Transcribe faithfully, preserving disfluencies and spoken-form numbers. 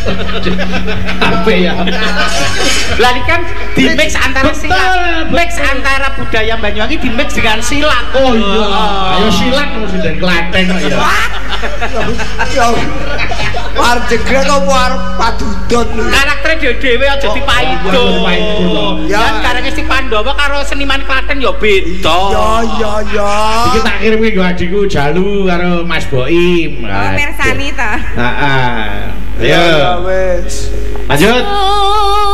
Apa ya? Lah ini kan di mix antara silat, mix antara budaya Banyuwangi di mix dengan silat. Oh iya, ayo silat terus dan Klaten kok ya. Ya. War jegrek apa arep padudon. Karaktere dhewe-dhewe aja dipaido. Ya karenge si Pandhawa karo seniman Klaten ya beda. Ya ya ya. Iki tak kirimi nggo adikku Jalu karo Mas Boim. Oh, Mersani ta. Heeh. Ayo. Ya wis. Lanjut.